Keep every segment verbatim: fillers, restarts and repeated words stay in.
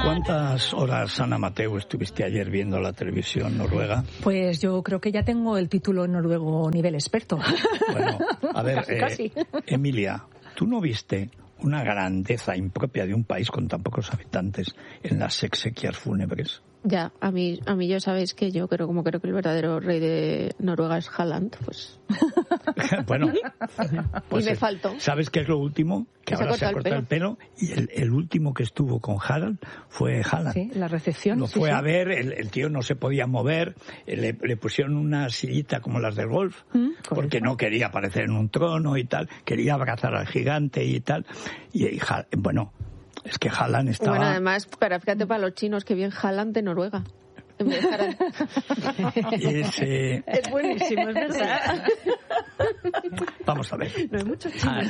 ¿Cuántas horas, Ana Mateu, estuviste ayer viendo la televisión noruega? Pues yo creo que ya tengo el título en noruego nivel experto. Bueno, a ver, casi, eh, casi. Emilia, ¿tú no viste una grandeza impropia de un país con tan pocos habitantes en las exequias fúnebres? Ya, a mí, a mí ya sabéis que yo creo, como creo que el verdadero rey de Noruega es Haaland, pues... Bueno, pues y me faltó. ¿Sabes qué es lo último? Que, que ahora se ha cortado el pelo. el pelo y el, el último que estuvo con Haaland fue Haaland. Sí, la recepción. Lo sí, fue sí. a ver, el, el tío no se podía mover, le, le pusieron una sillita como las del golf, mm, porque no quería aparecer en un trono y tal, quería abrazar al gigante y tal. Y, y bueno... Es que Haaland estaba... Bueno, además, para, fíjate para los chinos que bien Haaland de Noruega. En vez de es, eh... es buenísimo, es verdad. Vamos a ver. No hay muchos chinos.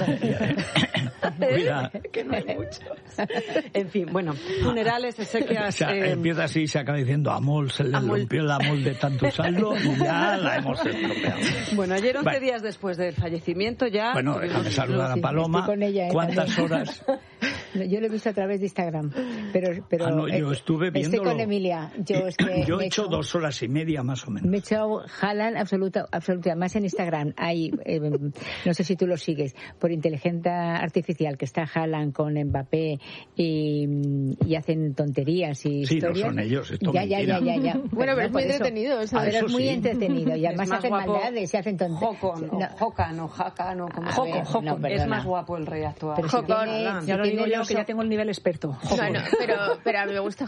Ah, Cuida. Que no hay muchos. En fin, bueno, funerales, exequias... O sea, eh... empieza así y se acaba diciendo Amol, se le Amol. rompió la Amol de tanto usarlo y ya la hemos estropeado. Bueno, ayer, once bueno. días después del fallecimiento, ya... Bueno, déjame saludar a Paloma. Con ella, ¿eh? ¿Cuántas horas? Yo lo he visto a través de Instagram, pero... pero ah, no, yo estuve viéndolo. Estoy con Emilia. Yo, es que yo he hecho dos horas y media más o menos. Me he hecho Haaland absoluta, absoluta. Más en Instagram hay, eh, no sé si tú lo sigues, por inteligencia artificial, que está Haaland con Mbappé y, y hacen tonterías y sí, historias. Sí, no son ellos, esto ya, ya, ya, ya, ya. Bueno, pero es muy entretenido. Eso, pero es muy sí. entretenido y además hacen guapo, maldades y hacen tonterías. Jocon, no, Jocan o Jacan o como Jocon, Jocon. No, es más guapo el rey actual. Pero si tiene, ya si lo digo yo, que ya tengo el nivel experto. Bueno, pero, pero a mí me gusta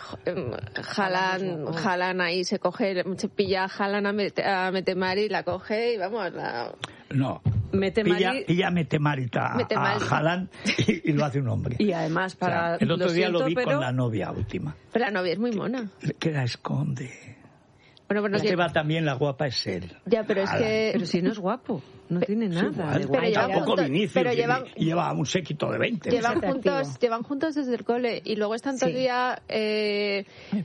Haaland, Haaland ahí se coge, se pilla a Haaland a, Met, a Metemari, la coge y vamos, la... No, Metemari, pilla, pilla Metemarita a, a Haaland y, y lo hace un hombre. Y además para... O sea, el otro lo día siento, lo vi pero... con la novia última. Pero la novia es muy mona. Que, que la esconde. Bueno, pero la que va también la guapa es él. Ya, pero es que... Pero si no es guapo, no tiene nada. Igual, de pero llevan tampoco juntos, Vinicius pero llevan, y, y lleva un séquito de veinte. Llevan juntos, llevan juntos desde el cole y luego están todo el día eh,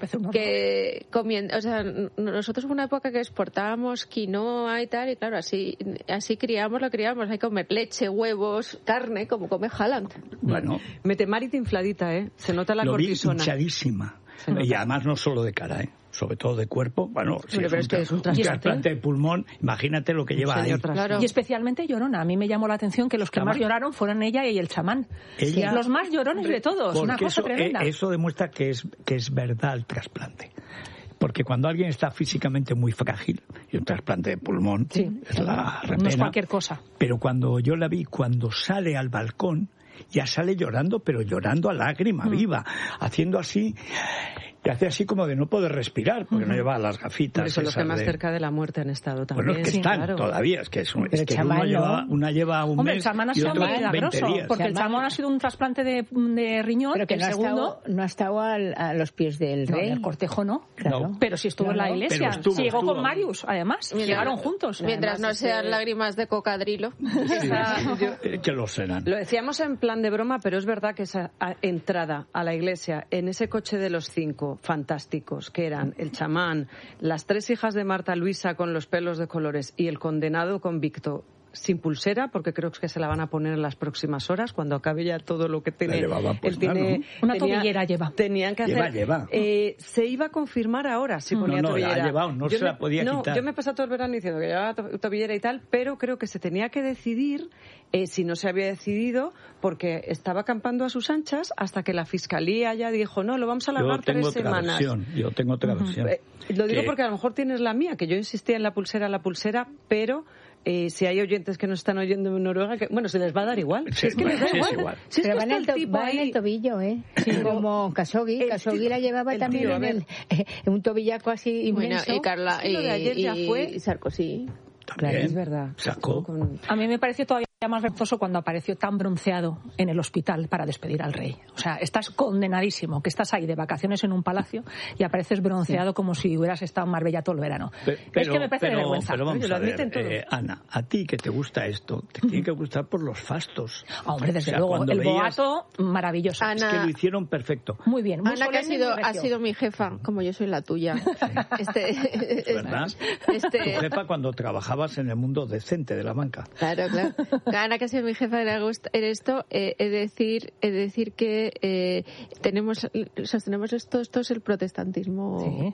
que comiendo, o sea, nosotros hubo una época que exportábamos quinoa y tal y claro, así así criamos, lo criamos, hay que comer leche, huevos, carne, como come Haaland. Bueno. Metemarita infladita, ¿eh? Se nota la lo cortisona. Vi hinchadísima. Y además no solo de cara, ¿eh? Sobre todo de cuerpo. Bueno, si pero es, un, es, que es un, un trasplante de pulmón, imagínate lo que lleva ahí. Claro. Y especialmente llorona. A mí me llamó la atención que los que Chamán. más lloraron fueron ella y el chamán. Ella, los más llorones de todos. Una cosa eso, tremenda. Eso demuestra que es, que es verdad el trasplante. Porque cuando alguien está físicamente muy frágil, y un trasplante de pulmón sí, es la repena, no es cualquier cosa. Pero cuando yo la vi, cuando sale al balcón, ya sale llorando, pero llorando a lágrima mm. viva, haciendo así... Y hace así como de no poder respirar, porque uh-huh. no lleva las gafitas. Pero son los que más de... cerca de la muerte han estado también. Bueno, es que sí, están claro. todavía, es que, es, un, es que chamán, uno lleva, ¿no? una lleva un Hombre, mes el chamán ha y sido otro milagroso, veinte días. porque el chamán ha sido un trasplante de, de riñón, pero que el no segundo... Ha estado, no ha estado al, a los pies del rey. No, el cortejo no. Claro. No. Pero sí estuvo no, en la no. iglesia. Estuvo, sí, llegó estuvo. con Marius, además. Mira, llegaron juntos. Mientras además, no sean ese... lágrimas de cocodrilo. Sí, esa... yo... que lo serán. Lo decíamos en plan de broma, pero es verdad que esa entrada a la iglesia en ese coche de los cinco fantásticos, que eran el chamán, las tres hijas de Marta Luisa con los pelos de colores y el condenado convicto sin pulsera, porque creo que se la van a poner en las próximas horas cuando acabe ya todo lo que tiene. Llevaba, pues, él tiene ¿no? Una tenía, tobillera lleva. Tenían que hacer. Lleva, lleva. Eh, se iba a confirmar ahora si ponía no, no, tobillera. la ha llevado, no yo se me, la podía no, quitar. Yo me he pasado todo el verano diciendo que llevaba to- tobillera y tal, pero creo que se tenía que decidir eh, si no se había decidido, porque estaba acampando a sus anchas hasta que la fiscalía ya dijo, no, lo vamos a alargar tres semanas. Versión, yo tengo otra versión. Eh, lo digo que... porque a lo mejor tienes la mía, que yo insistía en la pulsera, la pulsera, pero eh, si hay oyentes que nos están oyendo en Noruega, que, bueno, se les va a dar igual. Sí, si es que bueno, les da sí, igual. es igual. Si es pero que va en el, to- tipo va ahí... en el tobillo, ¿eh? Sí, como Khashoggi. Khashoggi la llevaba el también tío, en el, eh, un tobillaco así inmenso. Bueno, y Carla, Sí, lo de ayer y, ya fue. y Sarkozy. También, claro, es verdad. Sacó. Con... A mí me pareció todavía más vergonzoso cuando apareció tan bronceado en el hospital para despedir al rey. O sea, estás condenadísimo, que estás ahí de vacaciones en un palacio y apareces bronceado sí. como si hubieras estado en Marbella todo el verano. Pero, es que me parece pero, de vergüenza. Pero vamos Oye, a ver, todo. eh, Ana, a ti que te gusta esto, te tiene que gustar por los fastos. Hombre, desde o sea, luego, el veías... boato, maravilloso. Ana... Es que lo hicieron perfecto. Muy bien. Muy Ana, que ha sido, ha sido mi jefa, como yo soy la tuya. Sí. Este, ¿Verdad? Este... Tu jefa cuando trabajabas en el mundo decente de la banca. Claro, claro. Ana, que ha sido mi jefa en esto, eh, es decir, es decir que eh, tenemos, sostenemos esto, esto es el protestantismo. Sí.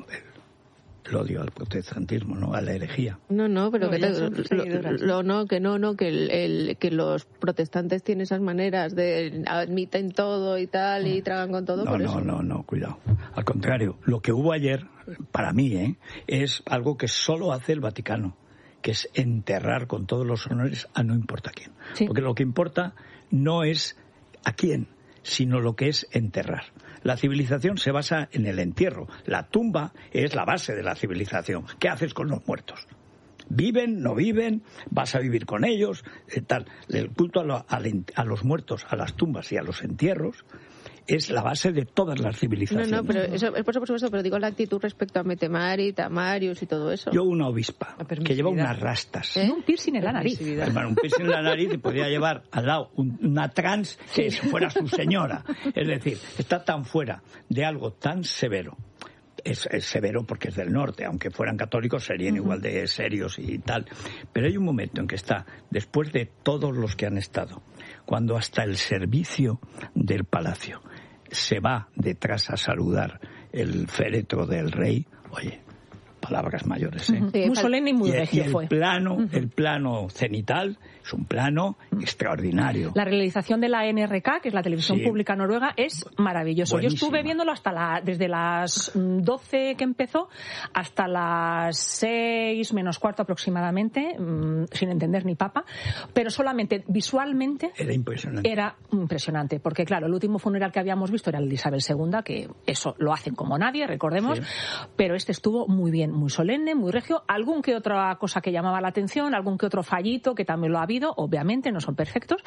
El odio al protestantismo, no a la herejía. No, no, pero no, que, lo, lo, lo, no, que no, no, que el, el, que los protestantes tienen esas maneras de admiten todo y tal y tragan con todo. No, por no, eso. no, no, cuidado. Al contrario, lo que hubo ayer, para mí, ¿eh? es algo que solo hace el Vaticano, que es enterrar con todos los honores a no importa quién. Sí. Porque lo que importa no es a quién, sino lo que es enterrar. La civilización se basa en el entierro. La tumba es la base de la civilización. ¿Qué haces con los muertos? ¿Viven? ¿No viven? ¿Vas a vivir con ellos? Eh, tal. El culto a, lo, a, a los muertos, a las tumbas y a los entierros es la base de todas las civilizaciones. No, no, pero eso es por supuesto, pero digo la actitud respecto a Metemari, Tamarius y todo eso. Yo una obispa que lleva unas rastas. ¿Eh? Un piercing en la nariz. Hermano, un piercing en la nariz y podía llevar al lado un, una trans que fuera su señora. Es decir, está tan fuera de algo tan severo. Es, es severo porque es del norte, aunque fueran católicos serían uh-huh. igual de serios y tal. Pero hay un momento en que está, después de todos los que han estado, cuando hasta el servicio del palacio se va detrás a saludar el féretro del rey, oye, palabras mayores, ¿eh? Sí, muy solemne y muy y, regio y el fue. Plano, uh-huh. el plano cenital es un plano uh-huh. extraordinario. La realización de la N R K, que es la televisión sí. pública noruega, es maravilloso. Buenísima. Yo estuve viéndolo hasta la, desde las doce que empezó hasta las seis menos cuarto aproximadamente, mmm, sin entender ni papa, pero solamente visualmente era impresionante. Era impresionante, porque claro, el último funeral que habíamos visto era el de Isabel segunda, que eso lo hacen como nadie, recordemos, sí. pero este estuvo muy bien, muy solemne, muy regio, algún que otra cosa que llamaba la atención, algún que otro fallito que también lo ha habido, obviamente no son perfectos,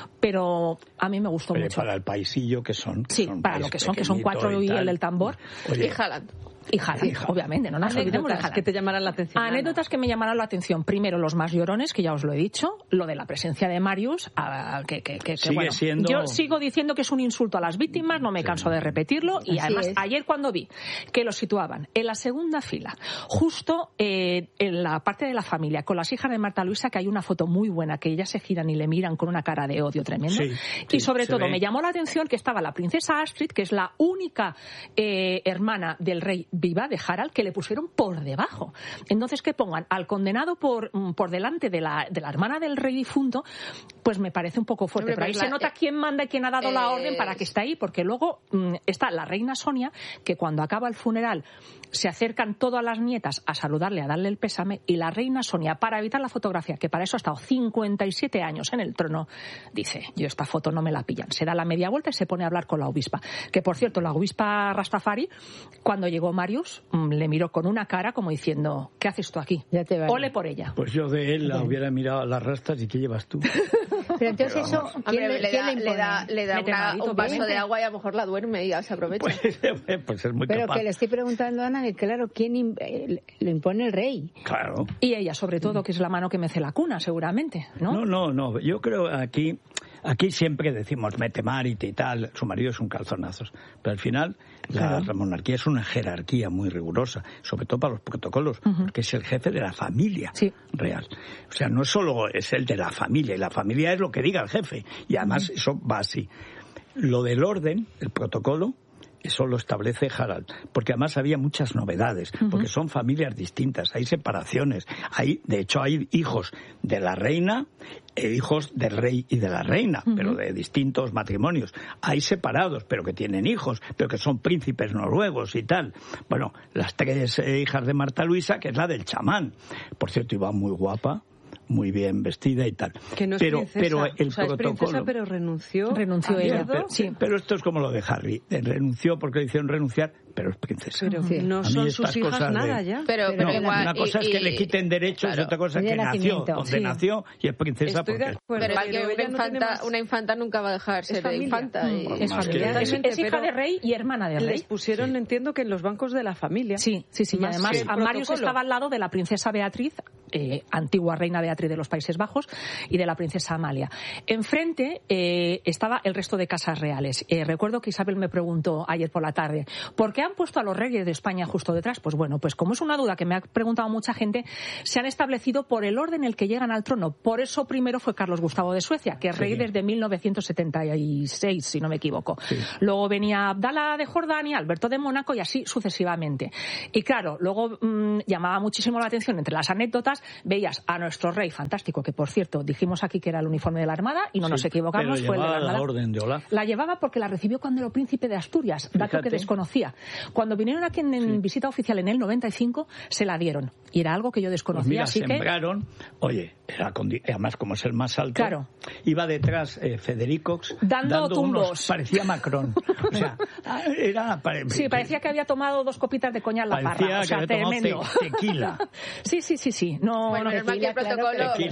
pero a mí me gustó pero mucho. Para el paisillo que son. Sí, son para lo que son, que son cuatro y, y el del tambor. Oye, y Haaland. Y Haaland, sí, obviamente, no nos olvidemos de Haaland. Que te llamarán la atención. Anécdotas que me llamaron la atención. Primero, los más llorones, que ya os lo he dicho. Lo de la presencia de Marius, a, que, que, que, Sigue bueno, siendo... yo sigo diciendo que es un insulto a las víctimas, no me sí. canso de repetirlo. Y Así además, es. ayer cuando vi que lo situaban en la segunda fila, justo eh, en la parte de la familia, con las hijas de Marta Luisa, que hay una foto muy buena, que ellas se giran y le miran con una cara de odio tremendo. Sí, y sobre sí, todo, ve. me llamó la atención que estaba la princesa Astrid, que es la única eh, hermana del rey viva, de Harald, que le pusieron por debajo. Entonces, que pongan al condenado por, por delante de la, de la hermana del rey difunto, pues me parece un poco fuerte. Pero ahí se nota quién manda y quién ha dado eh... la orden para que esté ahí, porque luego mmm, está la reina Sonia, que cuando acaba el funeral se acercan todas las nietas a saludarle, a darle el pésame, y la reina Sonia, para evitar la fotografía, que para eso ha estado cincuenta y siete años en el trono, dice, yo esta foto no me la pillan. Se da la media vuelta y se pone a hablar con la obispa. Que, por cierto, la obispa Rastafari, cuando llegó Marius, le miró con una cara como diciendo, ¿qué haces tú aquí? Ya te vale. Ole por ella. Pues yo de él la hubiera mirado a las rastas y ¿qué llevas tú? Pero entonces pero eso, ¿quién, Hombre, le, ¿quién da, le, le da, le da una, un vaso de agua y a lo mejor la duerme y ya se aprovecha. Pues, pues es muy Pero capaz. que le estoy preguntando a Ana, que claro, ¿quién im, eh, lo impone el rey? Claro. Y ella, sobre todo, que es la mano que mece la cuna, seguramente, ¿no? No, no, no. Yo creo aquí... Aquí siempre decimos Metemari y tal, su marido es un calzonazos, pero al final la, la monarquía es una jerarquía muy rigurosa, sobre todo para los protocolos, uh-huh. porque es el jefe de la familia sí. real. O sea, no solo es el de la familia, y la familia es lo que diga el jefe, y además uh-huh. eso va así. Lo del orden, el protocolo, eso lo establece Harald, porque además había muchas novedades, uh-huh. porque son familias distintas, hay separaciones, hay, de hecho hay hijos de la reina e hijos del rey y de la reina, uh-huh. pero de distintos matrimonios. Hay separados, pero que tienen hijos, pero que son príncipes noruegos y tal. Bueno, las tres eh, hijas de Marta Luisa, que es la del chamán. Por cierto, iba muy guapa, muy bien vestida y tal. Que no es pero, princesa. pero el o sea, protocolo... es princesa, pero renunció. Renunció ella. Pero, sí. pero esto es como lo de Harry. Renunció porque le hicieron renunciar, pero es princesa. Pero sí. no son sus hijas nada de... ya. Pero, no, pero igual, una cosa y, es que y, le quiten derechos claro. y otra cosa es que nació donde sí. nació y es princesa. Estoy porque... de acuerdo. Pero, pero que una, infanta, más... una infanta nunca va a dejar ser de infanta. Y... Es, familia. Es, es hija de rey y hermana de rey. Les pusieron, sí. entiendo, que en los bancos de la familia. Sí, sí, sí. Y además a Marius estaba al lado de la princesa Beatriz, eh, antigua reina Beatriz de los Países Bajos y de la princesa Amalia. Enfrente eh, estaba el resto de casas reales. Eh, recuerdo que Isabel me preguntó ayer por la tarde, ¿por qué han puesto a los reyes de España justo detrás? Pues bueno, pues como es una duda que me ha preguntado mucha gente, se han establecido por el orden en el que llegan al trono. Por eso primero fue Carlos Gustavo de Suecia, que es rey sí. desde mil novecientos setenta y seis, si no me equivoco. Sí. Luego venía Abdala de Jordania, Alberto de Mónaco y así sucesivamente. Y claro, luego mmm, llamaba muchísimo la atención entre las anécdotas, veías a nuestro rey fantástico, que por cierto dijimos aquí que era el uniforme de la Armada y no sí, nos equivocamos, pero fue el de la Armada. La orden de Olaf. La llevaba porque la recibió cuando era príncipe de Asturias, dato Fíjate. que desconocía. Cuando vinieron aquí en, en sí. visita oficial en el noventa y cinco, se la dieron. Y era algo que yo desconocía. Pues mira, así sembraron, que... oye, era con, además como es el más alto, claro. iba detrás eh, Federico dando, dando tumbos. Unos, parecía Macron. O sea, era... Pare, sí, parecía que había tomado dos copitas de coñac la parecía parra. O sea, que había tomado te, tequila. sí, sí, sí, sí. No, bueno, no, menos mal que el protocolo...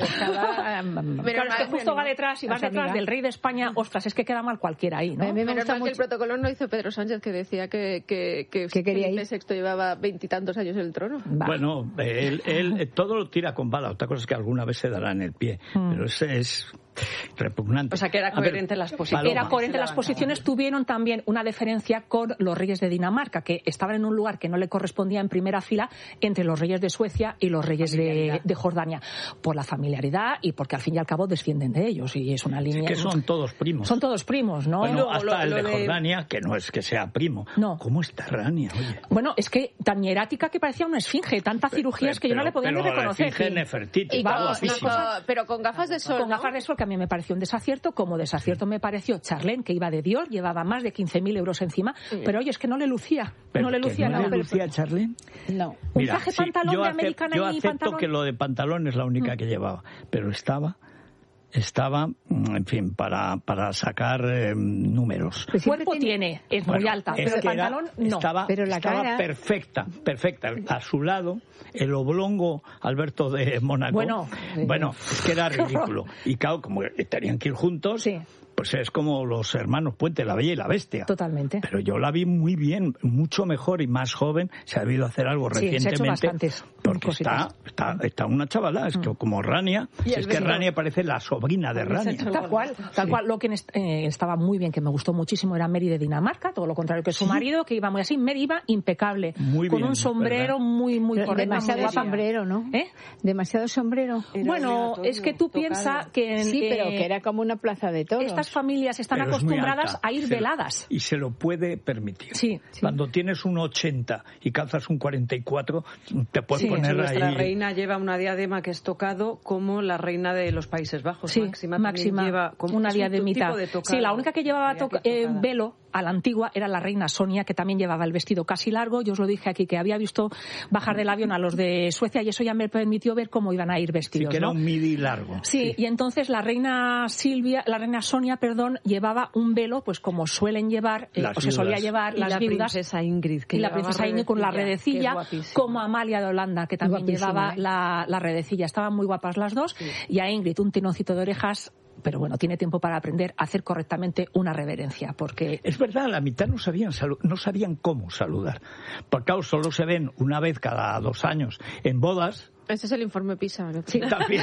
Claro, claro, es que justo va detrás y vas detrás del rey de España. Ostras, es que queda mal cualquiera ahí, ¿no? A mí me menos mal mucho. Que el protocolo no hizo Pedro Sánchez, que decía que, que, que, que Felipe sexto llevaba veintitantos años en el trono. Va. Bueno, él, él todo lo tira con bala. Otra cosa es que alguna vez se dará en el pie. Mm. Pero ese es... repugnante. O sea, que era coherente ver, las posiciones. Era coherente las posiciones. Tuvieron también una deferencia con los reyes de Dinamarca, que estaban en un lugar que no le correspondía en primera fila entre los reyes de Suecia y los reyes de, de Jordania, por la familiaridad y porque al fin y al cabo descienden de ellos y es una línea. Es que son todos primos. Son todos primos, ¿no? Bueno, luego, hasta lo, el lo de Jordania, de... que no es que sea primo. No. ¿Cómo está Rania? Oye. Bueno, es que tan hierática que parecía una esfinge, tanta cirugía es que yo no le podía ni reconocer. Esfinge Nefertiti, vamos, no, pero con gafas de sol. Con ¿no? gafas de sol, que a mí me pareció un desafío. Cierto, como desacierto me pareció Charlene, que iba de Dior, llevaba más de quince mil euros encima, sí. pero oye, es que no le lucía. Pero no le lucía no nada. ¿No le lucía Charlene? No. Un Mira, traje sí, pantalón de acepto, americana yo y acepto pantalón. que lo de pantalón es la única mm. que llevaba, pero estaba... estaba, en fin, para, para sacar eh, números. El cuerpo tiene, es bueno, muy alta, es pero el pantalón era, no. Estaba, pero la estaba cara... perfecta, perfecta. A su lado, el oblongo Alberto de Mónaco. Bueno, bueno, es que era ridículo. Y claro, como tenían que ir juntos... Sí. Pues es como los hermanos Puente, La Bella y la Bestia. Totalmente. Pero yo la vi muy bien, mucho mejor y más joven. Se ha debido hacer algo sí, recientemente. Se ha hecho bastantes porque está, está, está una chavala, es que como Rania. Si es que Rania parece la sobrina de Rania. Tal cual, tal sí. cual. Lo que eh, estaba muy bien, que me gustó muchísimo, era Mary de Dinamarca, todo lo contrario que su ¿Sí? marido, que iba muy así. Mary iba impecable, muy con bien, un sombrero ¿verdad? muy, muy correcto. Demasiado muy sombrero, ¿no? ¿Eh? Demasiado sombrero. Era bueno, es que tú piensas que... En, sí, eh, pero que era como una plaza de toros. Estas familias están Pero acostumbradas a ir se veladas. Lo, y se lo puede permitir. Sí, sí. Cuando tienes un ochenta y calzas un cuarenta y cuatro, te puedes sí, poner nuestra ahí... Nuestra reina lleva una diadema que es tocado como la reina de los Países Bajos. Sí, Máxima, Máxima lleva como una diademita. De sí, la única que llevaba to eh, velo a la antigua era la reina Sonia, que también llevaba el vestido casi largo. Yo os lo dije aquí, que había visto bajar del avión a los de Suecia y eso ya me permitió ver cómo iban a ir vestidos. Sí, que era ¿no? un midi largo. Sí, sí, y entonces la reina Silvia, la reina Sonia, perdón, llevaba un velo, pues como suelen llevar, eh, o se solía llevar y las la viudas. Princesa Ingrid, que y la princesa Ingrid con la redecilla, como Amalia de Holanda, que también guapísima, llevaba ¿eh? la, la redecilla. Estaban muy guapas las dos. Sí. Y a Ingrid un tenoncito de orejas, pero bueno, tiene tiempo para aprender a hacer correctamente una reverencia, porque... Es verdad, la mitad no sabían, no sabían cómo saludar. Porque claro, solo se ven una vez cada dos años en bodas. Ese es el informe PISA. ¿No? Sí, también.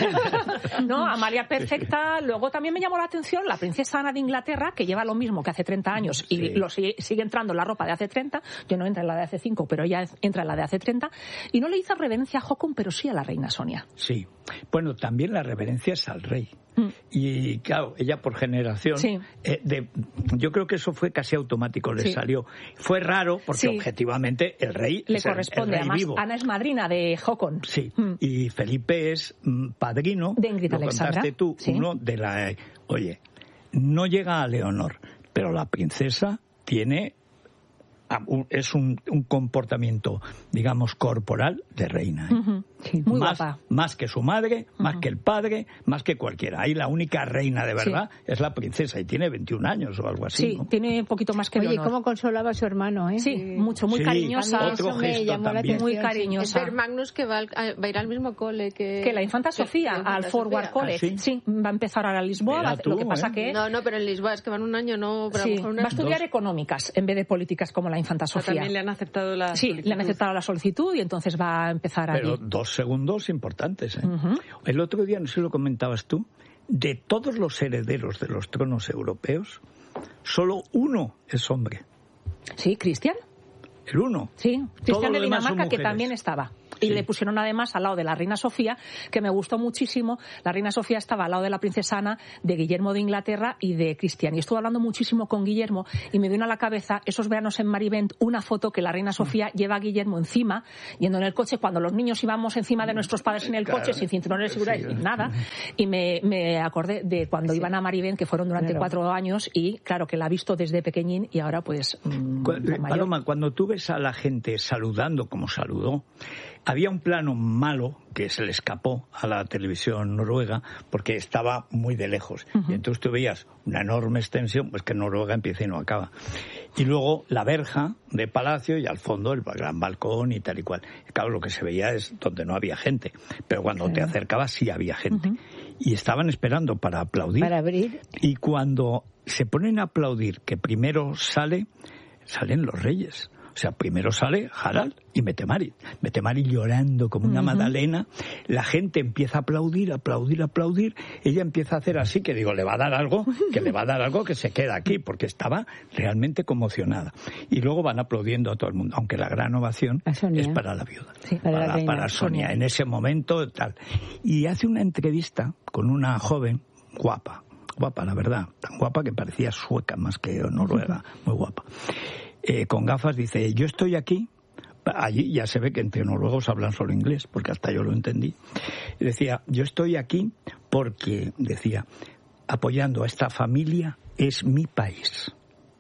No, Amalia perfecta. Sí. Luego también me llamó la atención la princesa Ana de Inglaterra, que lleva lo mismo que hace treinta años y sí. lo sigue, sigue entrando en la ropa de hace treinta. Yo no entro en la de hace cinco, pero ella entra en la de hace treinta. Y no le hizo reverencia a Haakon, pero sí a la reina Sonia. Sí. Bueno, también la reverencia es al rey. Mm. Y claro, ella por generación, sí. eh, de, yo creo que eso fue casi automático, le sí. salió. Fue raro porque sí. objetivamente el rey le es corresponde. El, el rey Además, vivo. Ana es madrina de Haakon. Sí, mm. y Felipe es mm, padrino, de Ingrid lo Alexandra. contaste tú, sí. uno de la... Oye, no llega a Leonor, pero la princesa tiene... es un, un comportamiento, digamos, corporal de reina. ¿eh? Uh-huh. Sí, muy más, guapa. Más que su madre, uh-huh. más que el padre, más que cualquiera. Ahí la única reina de verdad sí. es la princesa y tiene veintiún años o algo así. Sí, ¿no? tiene un poquito más que Oye, Leonor. ¿cómo consolaba a su hermano? ¿eh? Sí, mucho, muy sí, cariñosa. Otro gesto también. Muy cariñosa. Es Magnus que va, al, va a ir al mismo cole que... Que la infanta Sofía, que, que al Forward College. ¿Ah, sí? sí, va a empezar ahora a Lisboa. Tú, lo que pasa ¿eh? que... No, no, pero en Lisboa es que van un año, no... Pero sí, a lo mejor una... va a estudiar económicas en vez de políticas como la infanta Sofía. También le han aceptado la Sí, solicitud. le han aceptado la solicitud y entonces va a empezar a... Pero dos segundos importantes, ¿eh? Uh-huh. El otro día, no sé si lo comentabas tú, de todos los herederos de los tronos europeos, solo uno es hombre. Sí, Cristian. El uno. Sí, Cristian de Dinamarca, que también estaba. Y sí. Le pusieron además al lado de la reina Sofía, que me gustó muchísimo. La reina Sofía estaba al lado de la princesa Ana, de Guillermo de Inglaterra y de Cristian. Y estuve hablando muchísimo con Guillermo y me vino a la cabeza esos veranos en Marivent una foto que la reina Sofía mm. lleva a Guillermo encima, yendo en el coche, cuando los niños íbamos encima de nuestros padres en el claro. coche, sin cinturones de seguridad y sin nada. Y me, me acordé de cuando sí. iban a Marivent, que fueron durante claro. cuatro años, y claro, que la ha visto desde pequeñín y ahora pues... Mmm, Paloma, cuando tú ves a la gente saludando como saludó, había un plano malo que se le escapó a la televisión noruega porque estaba muy de lejos. Uh-huh. Y entonces tú veías una enorme extensión, pues que Noruega empieza y no acaba. Y luego la verja de palacio y al fondo el gran balcón y tal y cual. Claro, lo que se veía es donde no había gente, pero cuando sí. te acercabas sí había gente. Uh-huh. Y estaban esperando para aplaudir. Para abrir. Y cuando se ponen a aplaudir, que primero sale, salen los reyes. O sea, primero sale Harald y Mette-Marit. Mette-Marit llorando como una uh-huh. magdalena. La gente empieza a aplaudir, aplaudir, aplaudir. Ella empieza a hacer así, que digo, le va a dar algo, que le va a dar algo que se queda aquí, porque estaba realmente conmocionada. Y luego van aplaudiendo a todo el mundo, aunque la gran ovación es para la viuda, sí, para, para, la para Sonia, Sonia, en ese momento tal. Y hace una entrevista con una joven guapa, guapa, la verdad, tan guapa que parecía sueca más que noruega, muy guapa. Eh, con gafas, dice, yo estoy aquí, allí ya se ve que entre noruegos hablan solo inglés, porque hasta yo lo entendí. Y decía, yo estoy aquí porque, decía, apoyando a esta familia, es mi país.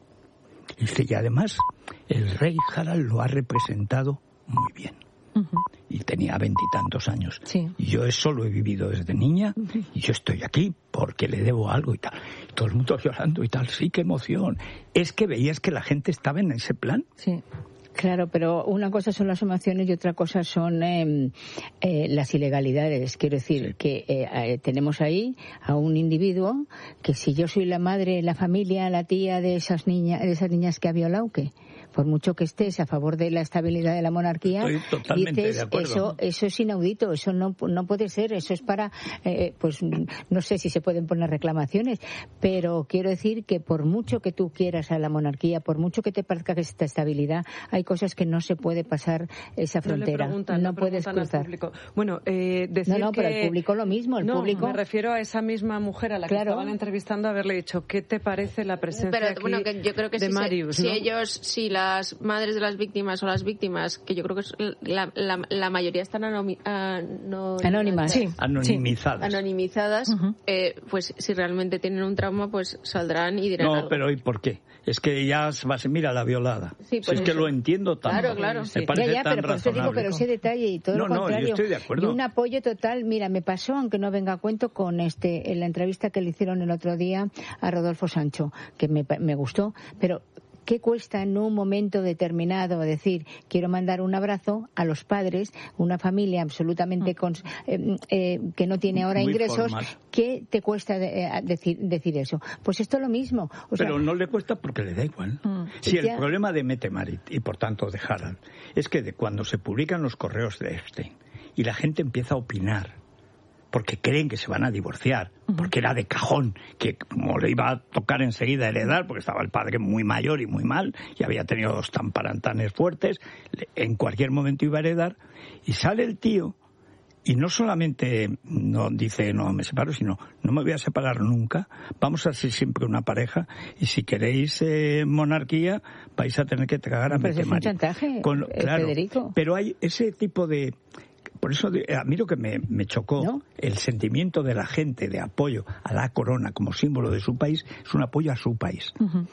Y dice, y además, el rey Harald lo ha representado muy bien. Uh-huh. Y tenía veintitantos años. Sí. Y yo eso lo he vivido desde niña, uh-huh. y yo estoy aquí porque le debo algo y tal. Y todo el mundo llorando y tal. Sí, qué emoción. Es que veías que la gente estaba en ese plan. Sí. Claro, pero una cosa son las emociones y otra cosa son eh, eh, las ilegalidades. Quiero decir sí. que eh, eh, tenemos ahí a un individuo que si yo soy la madre, la familia, la tía de esas niñas, de esas niñas que ha violado, ¿qué? Por mucho que estés a favor de la estabilidad de la monarquía, dices, de acuerdo, eso, eso es inaudito, eso no, no puede ser, eso es para, eh, pues no sé si se pueden poner reclamaciones, pero quiero decir que por mucho que tú quieras a la monarquía, por mucho que te parezca que esta estabilidad, hay cosas que no se puede pasar esa frontera, no, no, no puedes cruzar. Bueno, eh, decir no, no, que... pero el público lo mismo, el no, público... me refiero a esa misma mujer a la claro. que estaban entrevistando, haberle dicho, ¿qué te parece la presencia pero, aquí bueno, que yo creo que de si, Marius? Se, ¿no? si ellos, si la las madres de las víctimas o las víctimas, que yo creo que es la, la, la mayoría están anomi, ano, anónimas, sí. anonimizadas, anonimizadas uh-huh. eh, pues si realmente tienen un trauma, pues saldrán y dirán no, algo. pero ¿y por qué? Es que ya va a ser, mira, la violada. Sí, si es eso. Que lo entiendo tanto. Claro, claro. Me sí. parece ya, ya, tan pero por eso digo, pero ese detalle y todo no, lo contrario. No, yo estoy de acuerdo. Y un apoyo total. Mira, me pasó, aunque no venga a cuento, con este, en la entrevista que le hicieron el otro día a Rodolfo Sancho, que me, me gustó, pero ¿qué cuesta en un momento determinado decir, quiero mandar un abrazo a los padres, una familia absolutamente con, eh, eh, que no tiene ahora Muy ingresos? Formal. ¿Qué te cuesta de, eh, decir, decir eso? Pues esto es lo mismo. O Pero sea, no le cuesta porque le da igual. Mm. Si el ya... problema de Mette-Marit y por tanto de Harald es que de cuando se publican los correos de Epstein y la gente empieza a opinar porque creen que se van a divorciar, uh-huh. porque era de cajón, que como le iba a tocar enseguida heredar, porque estaba el padre muy mayor y muy mal, y había tenido dos tamparantanes fuertes, en cualquier momento iba a heredar, y sale el tío, y no solamente no dice no me separo, sino no me voy a separar nunca, vamos a ser siempre una pareja, y si queréis eh, monarquía, vais a tener que tragar a Mette-Marit. Es un chantaje, Con, claro, Federico. Pero hay ese tipo de... Por eso a mí lo que me, me chocó, ¿no? El sentimiento de la gente de apoyo a la corona como símbolo de su país, es un apoyo a su país. Uh-huh.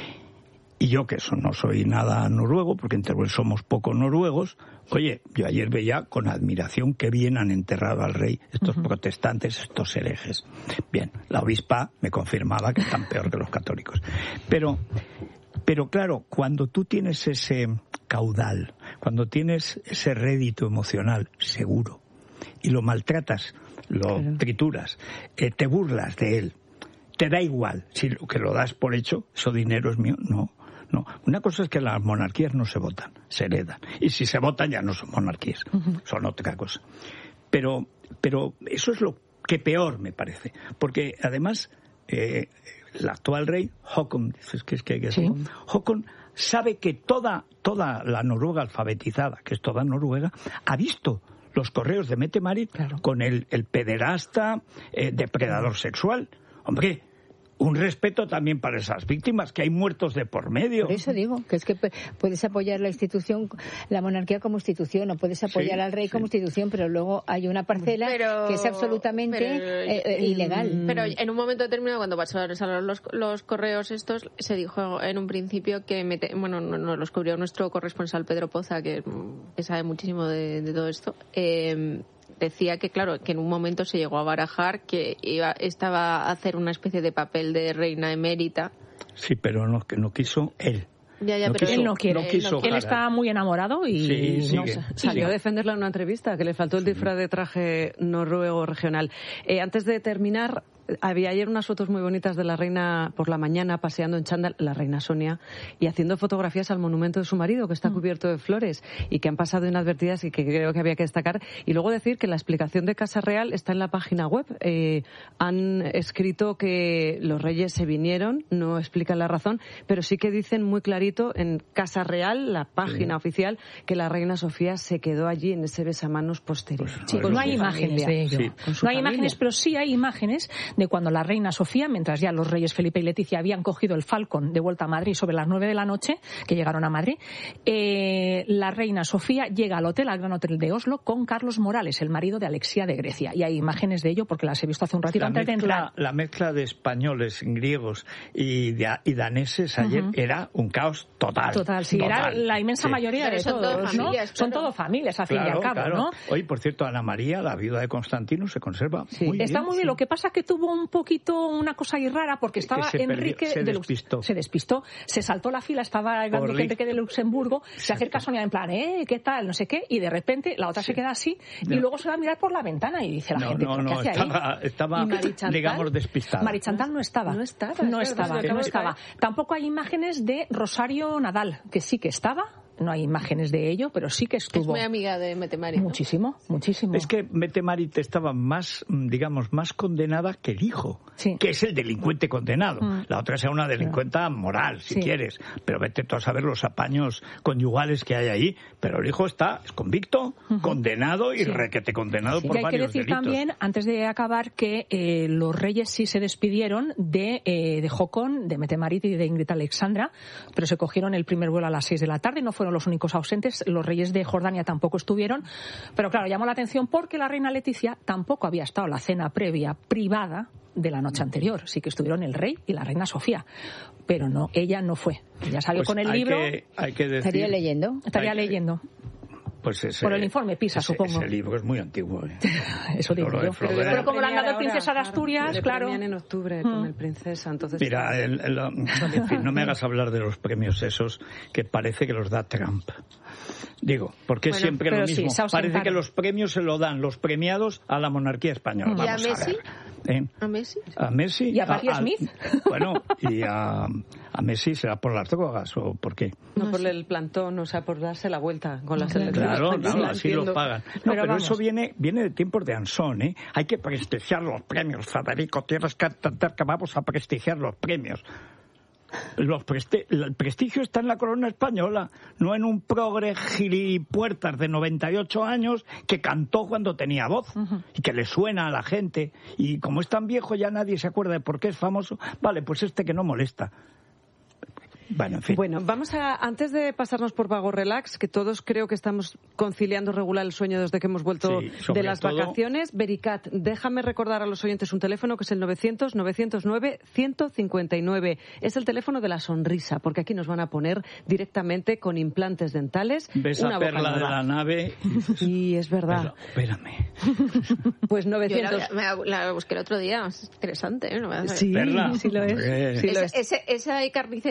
Y yo, que eso no soy nada noruego, porque en Teruel somos pocos noruegos, oye, yo ayer veía con admiración qué bien han enterrado al rey estos uh-huh. protestantes, estos herejes. Bien, la obispa me confirmaba que están peor que los católicos. Pero, pero claro, cuando tú tienes ese caudal, cuando tienes ese rédito emocional seguro y lo maltratas, lo claro. trituras, eh, te burlas de él, te da igual si lo que lo das por hecho, eso dinero es mío, no, No, una cosa es que las monarquías no se votan, se heredan. Y si se votan ya no son monarquías, uh-huh. son otra cosa. Pero, pero eso es lo que peor me parece. Porque además, eh, el actual rey, Håkon, dices que es que, que sí. Håkon sabe que toda, toda la Noruega alfabetizada, que es toda Noruega, ha visto los correos de Mette-Marit claro. con el, el pederasta, eh, depredador sexual. Hombre, un respeto también para esas víctimas, que hay muertos de por medio. Por eso digo, que es que puedes apoyar la institución, la monarquía como institución, o puedes apoyar sí, al rey sí. como institución, pero luego hay una parcela pero, que es absolutamente pero, eh, eh, ilegal. Pero en un momento determinado, cuando pasaron los, los correos estos, se dijo en un principio que, mete, bueno, nos no, lo descubrió nuestro corresponsal Pedro Poza, que, que sabe muchísimo de, de todo esto, eh, decía que, claro, que en un momento se llegó a barajar que iba, estaba a hacer una especie de papel de reina emérita. Sí, pero no, que no quiso él. Ya, ya, no pero quiso, él no quiere. No quiso, él está muy enamorado y sí, no sé. Salió a defenderla en una entrevista, que le faltó el disfraz de traje noruego regional. Eh, antes de terminar, había ayer unas fotos muy bonitas de la reina por la mañana paseando en chándal, la reina Sonia, y haciendo fotografías al monumento de su marido, que está cubierto de flores y que han pasado inadvertidas y que creo que había que destacar. Y luego decir que la explicación de Casa Real está en la página web. Eh, han escrito que los reyes se vinieron, no explican la razón, pero sí que dicen muy clarito en Casa Real, la página sí. oficial, que la reina Sofía se quedó allí en ese besamanos posterior. Pues, sí, no hay imágenes familia. de ello. Sí. No hay familia. imágenes, pero sí hay imágenes de cuando la reina Sofía, mientras ya los reyes Felipe y Leticia habían cogido el Falcon de vuelta a Madrid sobre las nueve de la noche, que llegaron a Madrid, eh, la reina Sofía llega al hotel, al Gran Hotel de Oslo, con Carlos Morales, el marido de Alexia de Grecia. Y hay imágenes de ello porque las he visto hace un ratito la antes mezcla, de entrar. La mezcla de españoles, griegos y, de, y daneses ayer uh-huh. era un caos total. Total, sí, total. Era la inmensa sí. mayoría Pero de son todos, familias, ¿no? claro. Son todo familias, al fin claro, y al cabo, claro. ¿no? Hoy, por cierto, Ana María, la viuda de Constantino, se conserva sí. muy bien. Está muy bien, sí. Lo que pasa es que tuvo un poquito una cosa ahí rara porque estaba se Enrique perdió, se de despistó. se despistó, se saltó la fila, estaba el gran duque Enrique de Luxemburgo, se acerca a Sonia en plan, eh, ¿qué tal? No sé qué, y de repente la otra sí. se queda así no. y luego se va a mirar por la ventana y dice la no, gente, no, ¿qué no, hace estaba, ahí? Estaba, digamos, despistada. Mari Chantal no estaba. No estaba. No estaba, no estaba. Tampoco hay imágenes de Rosario Nadal, que sí que estaba. No hay imágenes de ello, pero sí que estuvo. Es muy amiga de Mette-Marit, ¿no? Muchísimo, muchísimo. Es que Mette-Marit estaba más, digamos, más condenada que el hijo, sí. que es el delincuente condenado. Mm. La otra sea una delincuenta moral, si sí. quieres. Pero vete tú a saber los apaños conyugales que hay ahí. Pero el hijo está es convicto, uh-huh. condenado y sí. requete condenado sí. por y hay varios que decir delitos. También, antes de acabar, que eh, los reyes sí se despidieron de, eh, de Håkon, de Mette-Marit y de Ingrid Alexandra, pero se cogieron el primer vuelo a las seis de la tarde, no fueron los únicos ausentes, los reyes de Jordania tampoco estuvieron, pero claro, llamó la atención porque la reina Leticia tampoco había estado en la cena previa privada de la noche anterior, sí que estuvieron el rey y la reina Sofía, pero no, ella no fue, ella salió pues con el hay libro, que, hay que decir, estaría leyendo, estaría leyendo. Pues ese, por el informe PISA, ese, supongo. Ese libro es muy antiguo. ¿eh? Eso digo yo. Pero, pero como lo han dado el Princesa de Asturias, le claro. en octubre mm. con el Princesa, entonces... Mira, el, el, en fin, no me hagas hablar de los premios esos que parece que los da Trump. Digo, porque bueno, es siempre lo mismo. Sí, parece que los premios se lo dan los premiados a la monarquía española. ¿Y Vamos a Messi? A, ver. ¿Eh? ¿A Messi? A Messi. ¿Y a Patti Smith? Bueno, y a, a Messi será por las drogas o por qué. No, no por sé. el plantón, o sea, por darse la vuelta con las elecciones. Claro, no, así lo pagan. No, pero, pero eso viene viene de tiempos de Ansón, ¿eh? Hay que prestigiar los premios, Federico. Tienes que entender que vamos a prestigiar los premios. Los presti- el prestigio está en la corona española, no en un progre gilipuertas de noventa y ocho años que cantó cuando tenía voz uh-huh. y que le suena a la gente. Y como es tan viejo ya nadie se acuerda de por qué es famoso. Vale, pues este que no molesta. Bueno, en fin. Bueno, vamos a, antes de pasarnos por Vago Relax, que todos creo que estamos conciliando regular el sueño desde que hemos vuelto sí, de las todo... vacaciones. Bericat, déjame recordar a los oyentes un teléfono que es el novecientos, novecientos nueve, ciento cincuenta y nueve. Es el teléfono de la sonrisa, porque aquí nos van a poner directamente con implantes dentales. Ves una a Perla de la nave. Sí, es verdad. Pero, espérame. Pues novecientos. Yo la, la, la busqué el otro día, es interesante, ¿eh? No me sí, Perla. sí lo es. Sí es, lo es. Ese, esa carnicería es la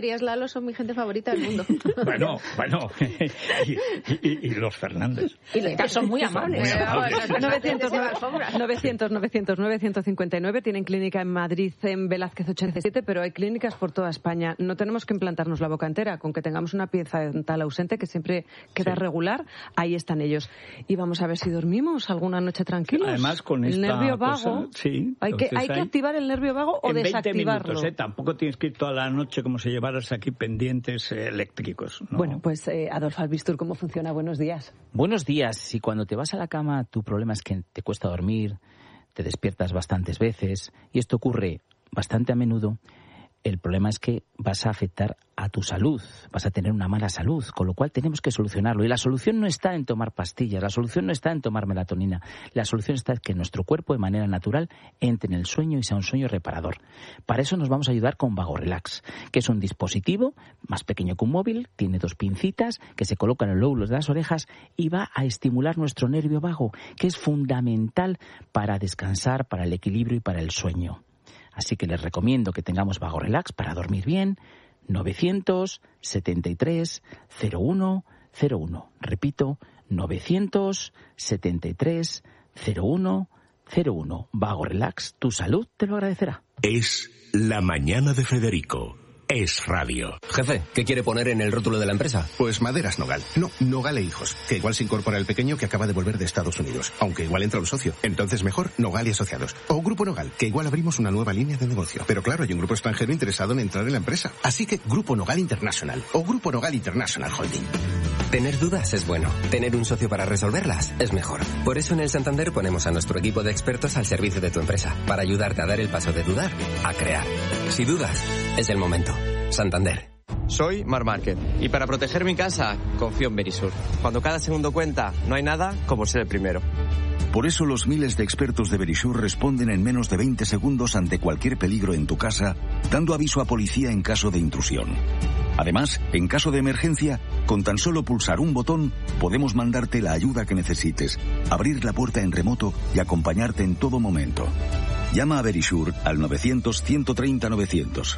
Manolo son mi gente favorita del mundo. Bueno, bueno, y, y, y los Fernández. Y los que son muy amables. novecientos, novecientos, novecientos, novecientos cincuenta y nueve tienen clínica en Madrid, en Velázquez ochenta y siete, pero hay clínicas por toda España. No tenemos que implantarnos la boca entera, con que tengamos una pieza dental ausente que siempre queda sí. regular, ahí están ellos. Y vamos a ver si dormimos alguna noche tranquilos. Además, con esta el nervio vago, cosa, sí, hay que, hay que activar el nervio vago o en desactivarlo. veinte minutos, ¿eh? Tampoco tienes que ir toda la noche como si llevaras aquí pendientes eh, eléctricos, ¿no? Bueno, pues eh, Adolfo Albistur, ¿cómo funciona? Buenos días. Buenos días. Si cuando te vas a la cama tu problema es que te cuesta dormir, te despiertas bastantes veces, y esto ocurre bastante a menudo, el problema es que vas a afectar a tu salud, vas a tener una mala salud, con lo cual tenemos que solucionarlo. Y la solución no está en tomar pastillas, la solución no está en tomar melatonina, la solución está en que nuestro cuerpo de manera natural entre en el sueño y sea un sueño reparador. Para eso nos vamos a ayudar con VagoRelax, que es un dispositivo más pequeño que un móvil, tiene dos pincitas que se colocan en los lóbulos de las orejas y va a estimular nuestro nervio vago, que es fundamental para descansar, para el equilibrio y para el sueño. Así que les recomiendo que tengamos VagoRelax para dormir bien. novecientos setenta y tres cero uno cero uno. Repito, novecientos setenta y tres cero uno cero uno. VagoRelax, tu salud te lo agradecerá. Es La Mañana de Federico. Es radio. Jefe, ¿qué quiere poner en el rótulo de la empresa? Pues Maderas Nogal. No, Nogal e Hijos. Que igual se incorpora el pequeño que acaba de volver de Estados Unidos. Aunque igual entra un socio. Entonces mejor Nogal y Asociados. O Grupo Nogal, que igual abrimos una nueva línea de negocio. Pero claro, hay un grupo extranjero interesado en entrar en la empresa. Así que Grupo Nogal International. O Grupo Nogal International Holding. Tener dudas es bueno. Tener un socio para resolverlas es mejor. Por eso en el Santander ponemos a nuestro equipo de expertos al servicio de tu empresa. Para ayudarte a dar el paso de dudar a crear. Si dudas, es el momento. Santander. Soy Mar Márquez y para proteger mi casa confío en Verisur. Cuando cada segundo cuenta, no hay nada como ser el primero. Por eso los miles de expertos de Verisur responden en menos de veinte segundos ante cualquier peligro en tu casa, dando aviso a policía en caso de intrusión. Además, en caso de emergencia, con tan solo pulsar un botón, podemos mandarte la ayuda que necesites, abrir la puerta en remoto y acompañarte en todo momento. Llama a Verisur al novecientos ciento treinta novecientos.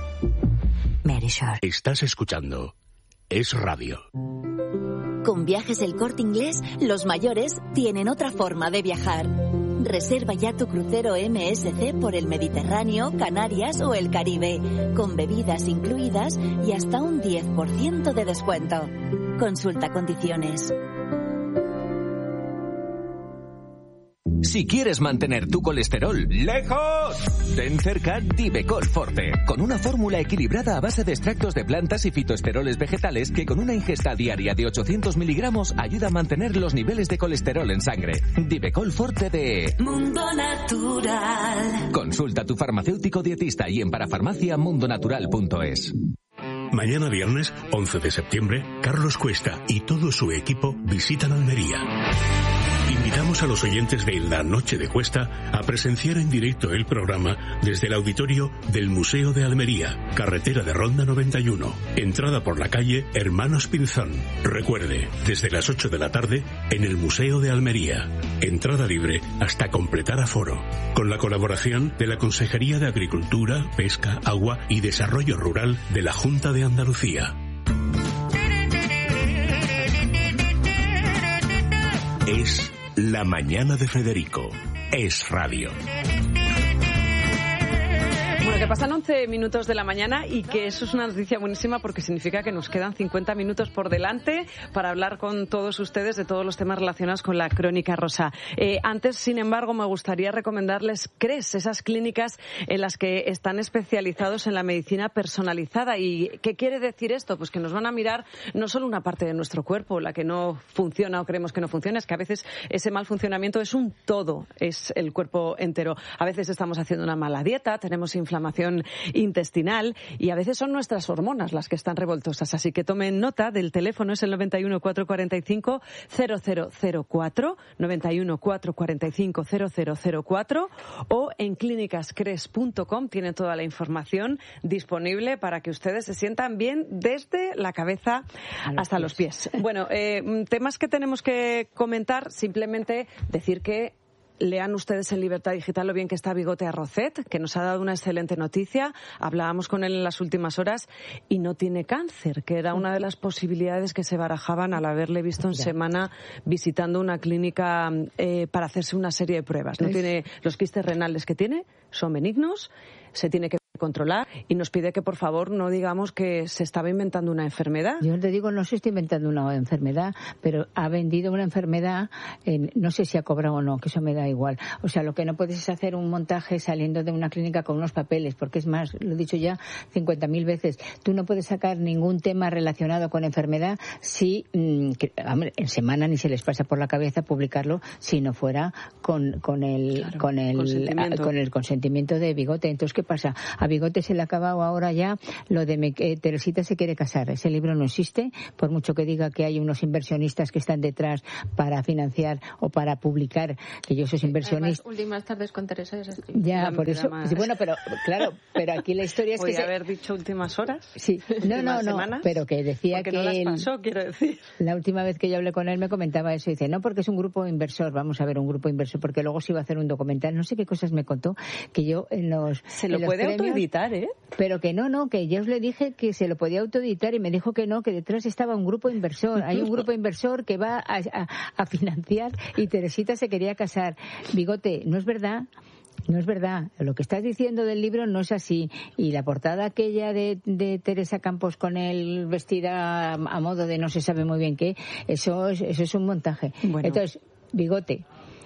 Verisur. Estás escuchando Es Radio. Con Viajes El Corte Inglés, los mayores tienen otra forma de viajar. Reserva ya tu crucero M S C por el Mediterráneo, Canarias o el Caribe, con bebidas incluidas y hasta un diez por ciento de descuento. Consulta condiciones. Si quieres mantener tu colesterol lejos, ten cerca Divecol Forte, con una fórmula equilibrada a base de extractos de plantas y fitoesteroles vegetales que con una ingesta diaria de ochocientos miligramos ayuda a mantener los niveles de colesterol en sangre. Divecol Forte de Mundo Natural. Consulta a tu farmacéutico dietista y en parafarmacia mundonatural punto es. Mañana viernes, once de septiembre, Carlos Cuesta y todo su equipo visitan Almería. Invitamos a los oyentes de La Noche de Cuesta a presenciar en directo el programa desde el auditorio del Museo de Almería, carretera de Ronda noventa y uno, entrada por la calle Hermanos Pinzón. Recuerde, desde las ocho de la tarde en el Museo de Almería. Entrada libre hasta completar aforo. Con la colaboración de la Consejería de Agricultura, Pesca, Agua y Desarrollo Rural de la Junta de Andalucía. Es La Mañana de Federico. Es radio. Bueno, que pasan once minutos de la mañana y que eso es una noticia buenísima porque significa que nos quedan cincuenta minutos por delante para hablar con todos ustedes de todos los temas relacionados con la Crónica Rosa. Eh, antes, sin embargo, me gustaría recomendarles C R E S, esas clínicas en las que están especializados en la medicina personalizada. ¿Y qué quiere decir esto? Pues que nos van a mirar no solo una parte de nuestro cuerpo, la que no funciona o creemos que no funciona, es que a veces ese mal funcionamiento es un todo, es el cuerpo entero. A veces estamos haciendo una mala dieta, tenemos inflamación intestinal y a veces son nuestras hormonas las que están revoltosas. Así que tomen nota del teléfono, es el noventa y uno, cuatrocientos cuarenta y cinco, cero cero cero cuatro, noventa y uno, cuatrocientos cuarenta y cinco, cero cero cero cuatro o en clínicas cres punto com tienen toda la información disponible para que ustedes se sientan bien desde la cabeza hasta los pies. Bueno, eh, temas que tenemos que comentar, simplemente decir que lean ustedes en Libertad Digital lo bien que está Bigote Arrocet, que nos ha dado una excelente noticia. Hablábamos con él en las últimas horas y no tiene cáncer, que era una de las posibilidades que se barajaban al haberle visto en ya. semana visitando una clínica eh, para hacerse una serie de pruebas. No es... tiene los quistes renales que tiene, son benignos, se tiene que controlar y nos pide que por favor no digamos que se estaba inventando una enfermedad. Yo te digo, no se está inventando una enfermedad, pero ha vendido una enfermedad, eh, no sé si ha cobrado o no, que eso me da igual. O sea, lo que no puedes es hacer un montaje saliendo de una clínica con unos papeles, porque es más, lo he dicho ya cincuenta mil veces, tú no puedes sacar ningún tema relacionado con enfermedad si, mmm, que, hombre, en semana ni se les pasa por la cabeza publicarlo si no fuera con, con el, claro, con el, consentimiento. A, con el consentimiento de Bigote. Entonces, ¿qué pasa? A Bigote se le ha acabado ahora ya lo de me, eh, Teresita se quiere casar. Ese libro no existe, por mucho que diga que hay unos inversionistas que están detrás para financiar o para publicar, que yo soy inversionista. Además, últimas tardes con Teresa es escribir. Ya, por eso. Más... Bueno, pero claro, pero aquí la historia es que ¿Podría se... haber dicho últimas horas? Sí, no, no, no, semanas? Pero que decía porque que no las pasó, él... quiero decir. La última vez que yo hablé con él me comentaba eso, dice, no, porque es un grupo inversor, vamos a ver, un grupo inversor, porque luego se iba a hacer un documental, no sé qué cosas me contó, que yo en los... Se lo en los puede premios, autoeditar, ¿eh? Pero que no, no, que yo os le dije que se lo podía autoeditar y me dijo que no, que detrás estaba un grupo inversor. Hay un grupo inversor que va a, a, a financiar y Teresita se quería casar. Bigote, no es verdad. No es verdad. Lo que estás diciendo del libro no es así. Y la portada aquella de, de Teresa Campos con él vestida a, a modo de no se sabe muy bien qué, eso es, eso es un montaje. Bueno. Entonces, Bigote,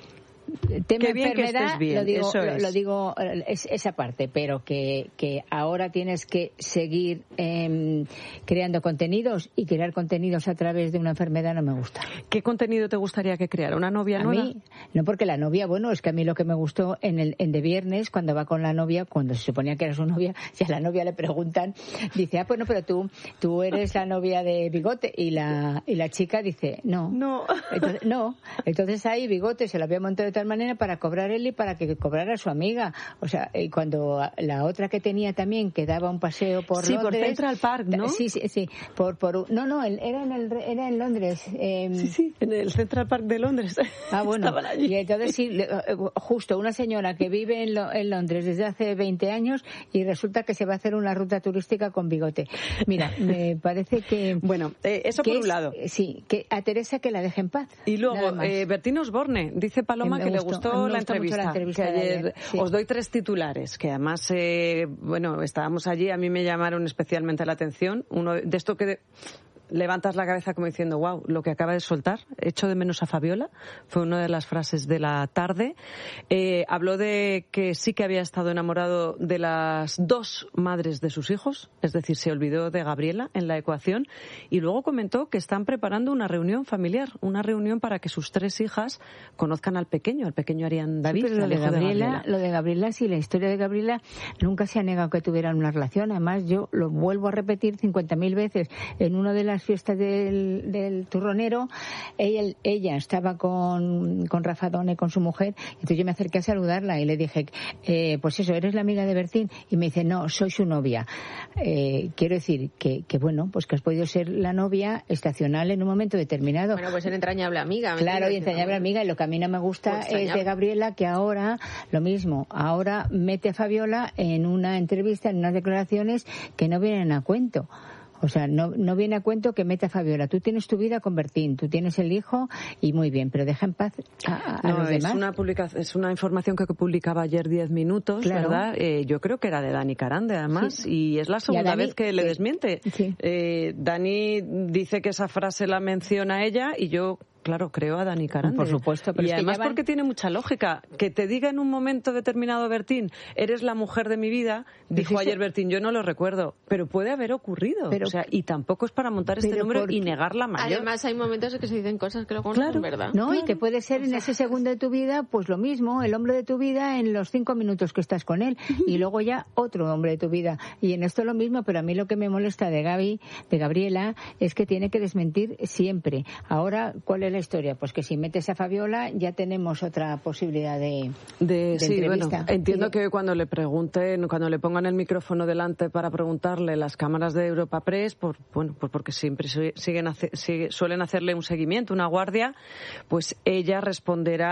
tema Qué bien enfermedad, que estés bien, lo digo, eso lo, es. lo digo es, esa parte, pero que, que ahora tienes que seguir eh, creando contenidos y crear contenidos a través de una enfermedad no me gusta. ¿Qué contenido te gustaría que creara? ¿Una novia a nueva? Mí, no, porque la novia, bueno, es que a mí lo que me gustó en el en de viernes, cuando va con la novia, cuando se suponía que era su novia, si a la novia le preguntan, dice, ah, bueno, pero tú tú eres la novia de Bigote, y la y la chica dice, no. No. Entonces, no. Entonces ahí Bigote se lo había montado de tal manera para cobrar él y para que cobrara su amiga. O sea, y cuando la otra que tenía también, que daba un paseo por sí, Londres. Sí, por Central Park, ¿no? Sí, sí, sí. Por, por, no, no, era en, el, era en Londres. Eh, sí, sí, en el Central Park de Londres. Ah, bueno. Y entonces sí, justo una señora que vive en, lo, en Londres desde hace veinte años y resulta que se va a hacer una ruta turística con Bigote. Mira, me parece que... Bueno, eh, eso por un es, lado. Sí, que a Teresa que la deje en paz. Y luego, eh, Bertín Osborne, dice Paloma que, que le gustó, gustó la, entrevista, la entrevista. Que ayer, ayer sí. Os doy tres titulares, que además, eh, bueno, estábamos allí, a mí me llamaron especialmente la atención. Uno de esto que... De, levantas la cabeza como diciendo, wow, lo que acaba de soltar, echo de menos a Fabiola, fue una de las frases de la tarde. Eh, habló de que sí que había estado enamorado de las dos madres de sus hijos, es decir, se olvidó de Gabriela en la ecuación, y luego comentó que están preparando una reunión familiar, una reunión para que sus tres hijas conozcan al pequeño, al pequeño Arián David. Sí, pero lo de Gabriela, de Gabriela, lo de Gabriela, sí, la historia de Gabriela nunca se ha negado que tuvieran una relación, además yo lo vuelvo a repetir cincuenta mil veces, en una de las fiestas del, del turronero, ella, ella estaba con, con Rafa Done, con su mujer, entonces yo me acerqué a saludarla y le dije, eh, pues eso, ¿eres la amiga de Bertín? Y me dice, no, soy su novia. Eh, quiero decir que, que, bueno, pues que has podido ser la novia estacional en un momento determinado. Bueno, pues ser entrañable amiga. Claro, y entrañable amiga, y lo que a mí no me gusta es de Gabriela, que ahora, lo mismo, ahora mete a Fabiola en una entrevista, en unas declaraciones que no vienen a cuento. O sea, no, no viene a cuento que meta a Fabiola. Tú tienes tu vida con Bertín, tú tienes el hijo y muy bien, pero deja en paz a, a no, los demás. Es una, publicación, es una información que publicaba ayer diez minutos, claro. ¿verdad? Eh, yo creo que era de Dani Carande, además, sí. y es la segunda Dani, vez que le desmiente. Sí. Eh, Dani dice que esa frase la menciona ella y yo... Claro, creo a Dani Carande. Por supuesto. Pero y es además que van... porque tiene mucha lógica. Que te diga en un momento determinado Bertín, eres la mujer de mi vida, dijo ayer Bertín, yo no lo recuerdo, pero puede haber ocurrido. Pero... O sea, y tampoco es para montar este número por... y negar la mayor. Además hay momentos en que se dicen cosas que luego claro. no son verdad. No, claro. y que puede ser en ese segundo de tu vida, pues lo mismo, el hombre de tu vida en los cinco minutos que estás con él, uh-huh. y luego ya otro hombre de tu vida. Y en esto lo mismo, pero a mí lo que me molesta de Gaby, de Gabriela, es que tiene que desmentir siempre. Ahora, ¿cuál es la historia? Pues que si metes a Fabiola ya tenemos otra posibilidad de, de, de sí, entrevista. Bueno, entiendo sí. que cuando le pregunten, cuando le pongan el micrófono delante para preguntarle las cámaras de Europa Press, por, bueno, pues porque siempre siguen hace, sigue, suelen hacerle un seguimiento, una guardia, pues ella responderá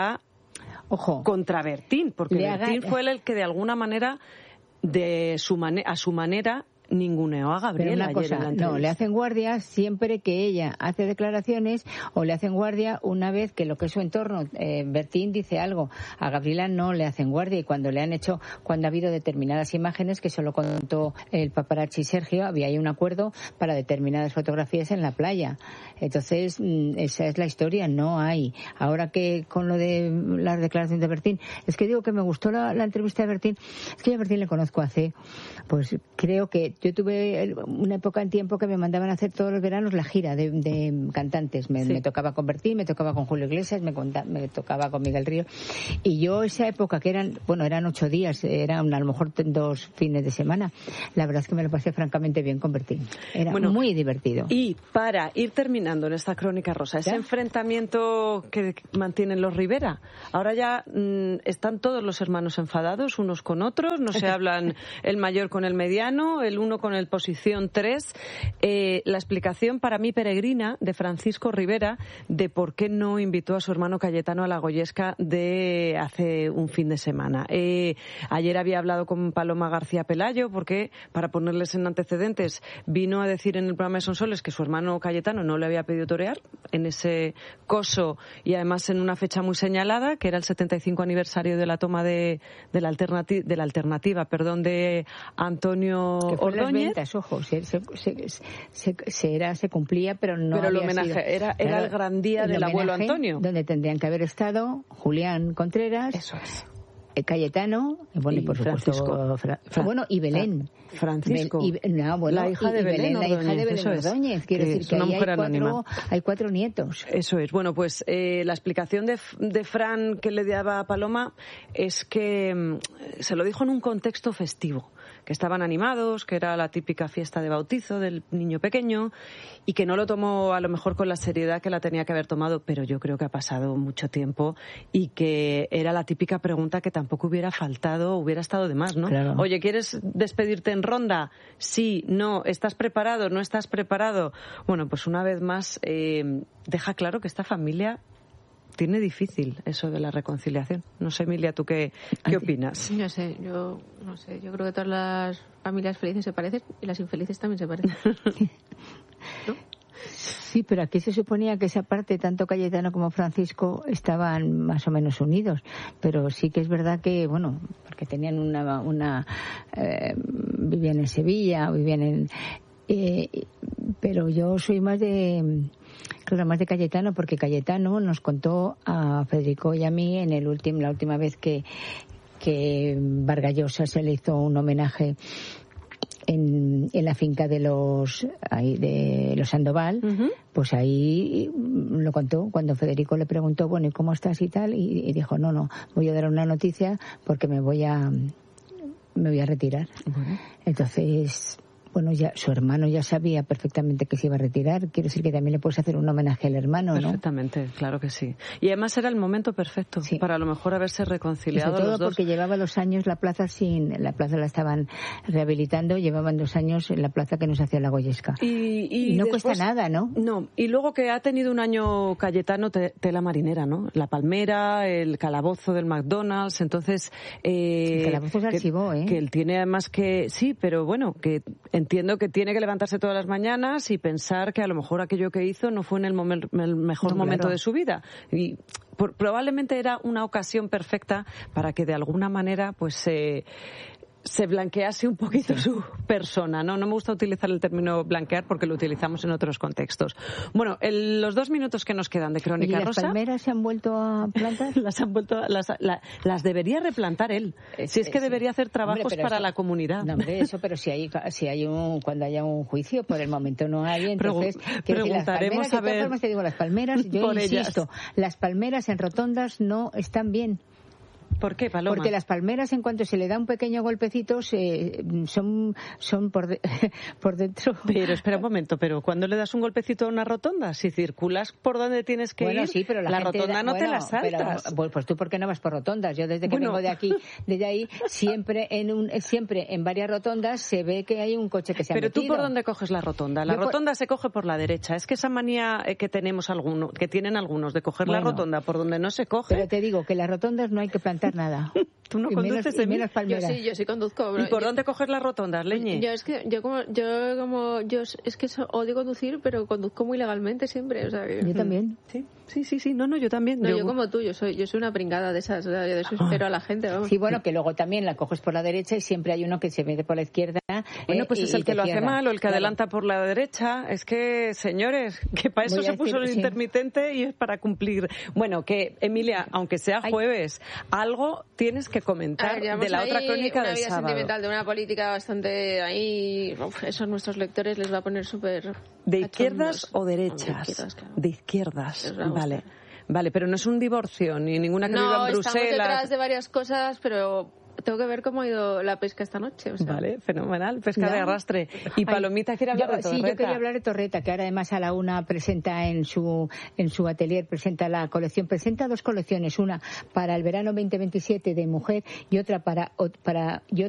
Ojo, contra Bertín, porque Bertín haga... fue el que de alguna manera, de su mane- a su manera, ninguneó a Gabriela. Pero una cosa, no, le hacen guardia siempre que ella hace declaraciones o le hacen guardia una vez que lo que es su entorno, eh, Bertín dice algo. A Gabriela no le hacen guardia y cuando le han hecho, cuando ha habido determinadas imágenes que solo contó el paparazzi Sergio, había ahí un acuerdo para determinadas fotografías en la playa. Entonces, esa es la historia, no hay. Ahora que con lo de las declaraciones de Bertín, es que digo que me gustó la, la entrevista de Bertín, es que yo a Bertín le conozco hace, pues creo que yo tuve una época en tiempo que me mandaban a hacer todos los veranos la gira de, de cantantes. Me, sí. me tocaba con Bertín, me tocaba con Julio Iglesias, me, conta, me tocaba con Miguel Ríos. Y yo esa época, que eran, bueno, eran ocho días, eran a lo mejor dos fines de semana, la verdad es que me lo pasé francamente bien con Bertín. Era bueno, muy divertido. Y para ir terminando en esta crónica rosa, ese ¿Ya? enfrentamiento que mantienen los Rivera, ahora ya mmm, están todos los hermanos enfadados unos con otros, no se hablan el mayor con el mediano, el uno con el posición tres. Eh, la explicación para mí peregrina de Francisco Rivera de por qué no invitó a su hermano Cayetano a la Goyesca de hace un fin de semana. Eh, ayer había hablado con Paloma García Pelayo porque, para ponerles en antecedentes, vino a decir en el programa de Sonsoles que su hermano Cayetano no le había pedido torear en ese coso y además en una fecha muy señalada, que era el setenta y cinco aniversario de la toma de, de, la, alternati- de la alternativa perdón, de Antonio Ordóñez. Ventas, ojo, se, se, se, se, se, era, se cumplía, pero no pero el había homenaje sido, era, era el gran día el del abuelo Antonio, donde tendrían que haber estado Julián Contreras, eso es, Cayetano, bueno, y, y por Francisco. supuesto Fra, Fra, bueno, y Belén. Francisco, Bel, y, no, bueno, la hija de Belén, Belén, la hija de Belén Ordóñez, quiere decir que una ahí mujer hay, anónima. Cuatro, hay cuatro nietos. Eso es. Bueno, pues eh, la explicación de, de Fran que le daba a Paloma es que mmm, se lo dijo en un contexto festivo, que estaban animados, que era la típica fiesta de bautizo del niño pequeño y que no lo tomó a lo mejor con la seriedad que la tenía que haber tomado, pero yo creo que ha pasado mucho tiempo y que era la típica pregunta que tampoco hubiera faltado, hubiera estado de más, ¿no? Claro. Oye, ¿quieres despedirte en ronda? Sí, no, ¿estás preparado? ¿No estás preparado? Bueno, pues una vez más eh, deja claro que esta familia tiene difícil eso de la reconciliación. No sé, Emilia, ¿tú qué, qué opinas? No sé, yo no sé, yo creo que todas las familias felices se parecen y las infelices también se parecen. ¿No? Sí, pero aquí se suponía que esa parte, tanto Cayetano como Francisco, estaban más o menos unidos. Pero sí que es verdad que, bueno, porque tenían una... una eh, vivían en Sevilla, vivían en... Eh, pero yo soy más de... Claro, más de Cayetano, porque Cayetano nos contó a Federico y a mí en el último, la última vez que, que Vargas Llosa se le hizo un homenaje en, en la finca de los ahí de los Sandoval, uh-huh. Pues ahí lo contó cuando Federico le preguntó, bueno, ¿y cómo estás y tal? Y, y dijo, no, no, voy a dar una noticia porque me voy a me voy a retirar. Uh-huh. Entonces, bueno, ya su hermano ya sabía perfectamente que se iba a retirar. Quiero decir que también le puedes hacer un homenaje al hermano, ¿no? Perfectamente, claro que sí. Y además era el momento perfecto sí. para a lo mejor haberse reconciliado. Y sobre todo los dos. Porque llevaba dos años la plaza sin... La plaza la estaban rehabilitando, llevaban dos años en la plaza que nos hacía la Goyesca. Y, y, y no después, cuesta nada, ¿no? No. Y luego que ha tenido un año Cayetano te, tela marinera, ¿no? La palmera, el calabozo del McDonald's, entonces... Eh, el calabozo se archivó, ¿eh? Que él tiene además que... Sí, pero bueno, que entiendo que tiene que levantarse todas las mañanas y pensar que a lo mejor aquello que hizo no fue en el, momen, el mejor no, momento claro. de su vida. Y por, probablemente era una ocasión perfecta para que de alguna manera pues se... Eh, se blanquease un poquito su persona, ¿no? No me gusta utilizar el término blanquear porque lo utilizamos en otros contextos. Bueno, el, los dos minutos que nos quedan de Crónica ¿Y las Rosa... ¿Las palmeras se han vuelto a plantar? las han vuelto a, las, la, las debería replantar él. Es, si es que es, debería hacer trabajos hombre, para eso, la comunidad. No, hombre, eso, pero si hay, si hay un, cuando haya un juicio, por el momento no hay, entonces... Pregu- quiero decir, las palmeras, a ver... de todas formas te digo, las palmeras, yo por insisto, ellas. Las palmeras en rotondas no están bien. ¿Por qué, Paloma? Porque las palmeras, en cuanto se le da un pequeño golpecito, se, son, son por, de, por dentro... Pero espera un momento, pero cuando le das un golpecito a una rotonda, si circulas por donde tienes que bueno, ir, sí, pero la, la gente rotonda da, no bueno, te la saltas. Pero, pues tú, ¿por qué no vas por rotondas? Yo desde que bueno. vengo de aquí, desde ahí, siempre en un, siempre en varias rotondas se ve que hay un coche que se ha Pero metido. ¿tú por dónde coges la rotonda? La Yo rotonda por... se coge por la derecha. Es que esa manía que tenemos algunos, que tienen algunos de coger bueno, la rotonda por donde no se coge. Pero te digo que las rotondas no hay que plantar nada. Tú no y conduces menos, y menos palmeras. Yo sí, yo sí conduzco. ¿Y por yo, dónde coges las rotondas, Leñe? Yo es que yo como yo como yo es que odio conducir, pero conduzco muy legalmente siempre, o sea, que... Yo también. Sí. Sí, sí, sí, no, no, yo también. No, yo, yo como tú, yo soy yo soy una pringada de esas, o sea, yo de eso espero a la gente, vamos. Sí, bueno, que luego también la coges por la derecha y siempre hay uno que se mete por la izquierda. Bueno, pues eh, es el que lo cierra. hace mal o el que claro. adelanta por la derecha. Es que, señores, que para eso Voy se decir, puso el sí. intermitente y es para cumplir. Bueno, que, Emilia, aunque sea jueves, Ay. algo tienes que comentar ver, de la otra crónica una del vida sábado. Sentimental de una política bastante ahí, uf, eso a nuestros lectores les va a poner súper... ¿De izquierdas o derechas? De izquierdas, claro. De izquierdas, vale. Vale, pero no es un divorcio, ni ninguna que no, viva en Bruselas. No, estamos detrás de varias cosas, pero tengo que ver cómo ha ido la pesca esta noche. O sea. Vale, fenomenal, pesca no. de arrastre. Y Palomita quiere hablar yo, de Torreta. Sí, yo quería hablar de Torreta, que ahora además a la una presenta en su en su atelier, presenta la colección, presenta dos colecciones, una para el verano veinte veintisiete de mujer y otra para, para y